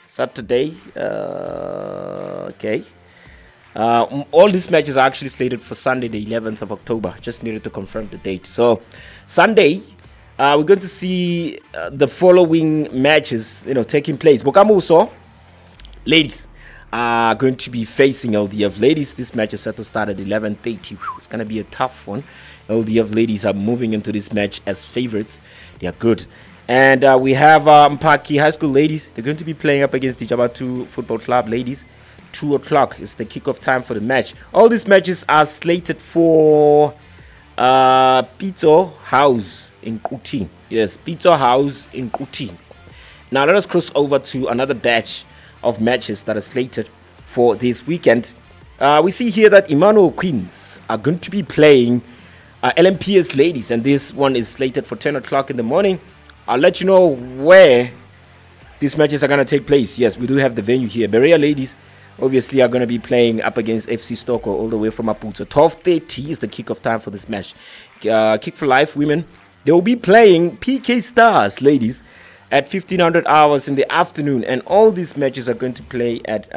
Saturday. Okay. All these matches are actually slated for Sunday, the 11th of October. Just needed to confirm the date. So, Sunday, we're going to see the following matches, taking place. Bokamuso, ladies, are going to be facing LDF ladies. This match is set to start at 11:30. It's going to be a tough one. LDF ladies are moving into this match as favorites. They are good. And we have Mpaki High School ladies. They're going to be playing up against the Jabatu Football Club ladies. 2 o'clock is the kickoff time for the match. All these matches are slated for Pito House in Kuti. Yes, Pito House in Kuti. Now let us cross over to another batch of matches that are slated for this weekend. We see here that Emmanuel Queens are going to be playing LMPS ladies, and this one is slated for 10 o'clock in the morning. I'll let you know where these matches are going to take place. Yes, we do have the venue here. Berea ladies obviously are going to be playing up against FC Stoko all the way from Maputo. 12:30 is the kickoff time for this match. Kick for Life women, they will be playing PK Stars ladies at 1500 hours in the afternoon, and all these matches are going to play at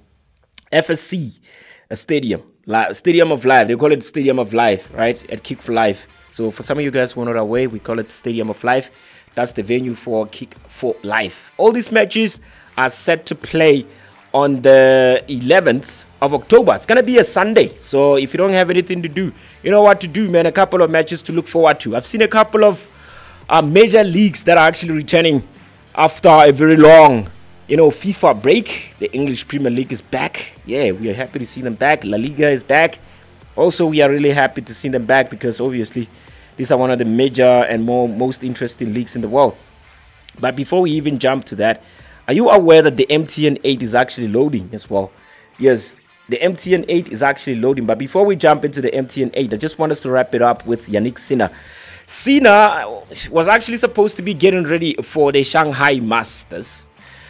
FSC Stadium of Life. They call it Stadium of Life, right? At Kick for Life. So for some of you guys who are not aware, we call it Stadium of Life. That's the venue for Kick for Life. All these matches are set to play on the 11th of October. It's going to be a Sunday. So if you don't have anything to do, you know what to do, man. A couple of matches to look forward to. I've seen a couple of major leagues that are actually returning after a very long, FIFA break. The English Premier League is back. Yeah, we are happy to see them back. La Liga is back. Also, we are really happy to see them back because obviously these are one of the major and most interesting leagues in the world. But before we even jump to that, are you aware that the MTN 8 is actually loading as well? Yes, the MTN 8 is actually loading. But before we jump into the MTN 8, I just want us to wrap it up with Yannick Sinner. Sinner was actually supposed to be getting ready for the Shanghai Masters.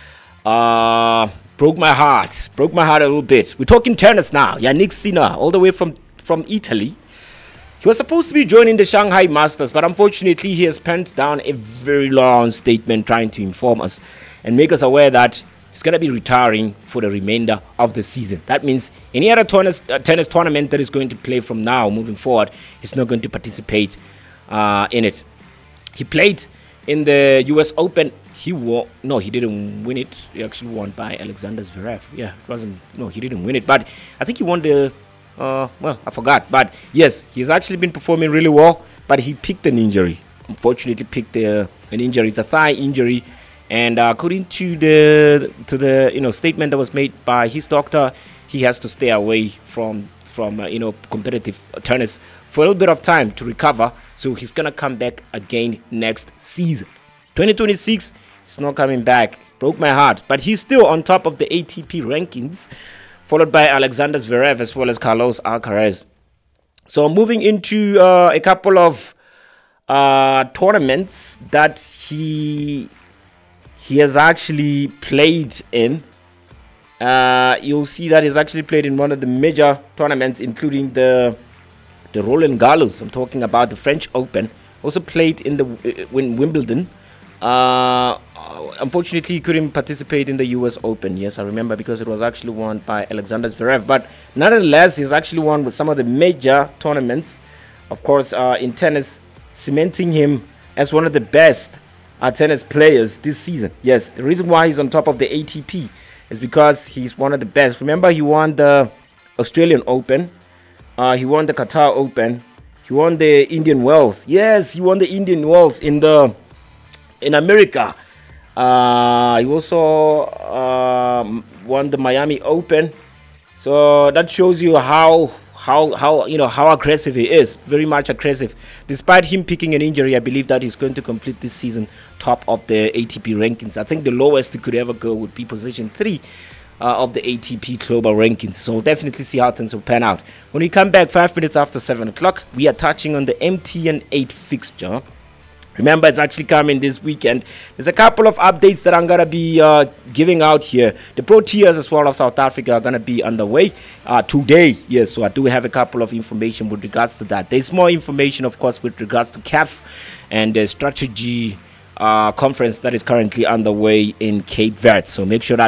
Broke my heart a little bit. We're talking tennis now. Yannick Sinner, all the way from Italy. He was supposed to be joining the Shanghai Masters, but unfortunately he has penned down a very long statement trying to inform us and make us aware that he's going to be retiring for the remainder of the season. That means any other tennis tournament that is going to play from now moving forward, he's not going to participate in it. He played in the US Open. He didn't win it. He actually won by Alexander Zverev. Yeah, he didn't win it, but I think he won the I forgot. But yes, he's actually been performing really well, but he picked an injury. Unfortunately picked an injury. It's a thigh injury. And according to the statement that was made by his doctor, he has to stay away from competitive tennis for a little bit of time to recover. So he's gonna come back again next season. 2026, he's not coming back. Broke my heart, but he's still on top of the ATP rankings, followed by Alexander Zverev as well as Carlos Alcaraz. So moving into a couple of tournaments that he has actually played in. You'll see that he's actually played in one of the major tournaments, including the Roland Garros. I'm talking about the French Open. Also played in Wimbledon. Unfortunately, he couldn't participate in the US Open. Yes, I remember, because it was actually won by Alexander Zverev. But nonetheless, he's actually won with some of the major tournaments, of course, in tennis, cementing him as one of the best tennis players this season. Yes, the reason why he's on top of the ATP is because he's one of the best. Remember, he won the Australian Open. He won the Qatar Open. He won the Indian Wells. Yes, he won the Indian Wells in America. He also won the Miami Open. So that shows you how aggressive he is. Very much aggressive. Despite him picking an injury, I believe that he's going to complete this season top of the ATP rankings. I think the lowest he could ever go would be position 3 of the ATP global rankings. So definitely see how things will pan out. When we come back 5 minutes after 7 o'clock, we are touching on the MTN 8 fixture. Remember, it's actually coming this weekend. There's a couple of updates that I'm going to be giving out here. The Proteas as well of South Africa are going to be underway today. Yes, so I do have a couple of information with regards to that. There's more information, of course, with regards to CAF and the strategy conference that is currently underway in Cape Verde. So make sure that